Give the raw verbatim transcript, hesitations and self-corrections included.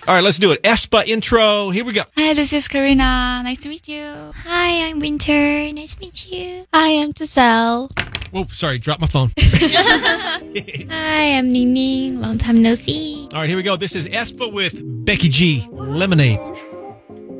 All right, let's do it. Espa intro. Here we go. Hi, this is Karina. Nice to meet you. Hi, I'm Winter. Nice to meet you. Hi, I'm Giselle. Whoa, sorry, dropped my phone. Hi, I'm Ning Ning. Long time no see. All right, here we go. This is Espa with Becky G. Lemonade.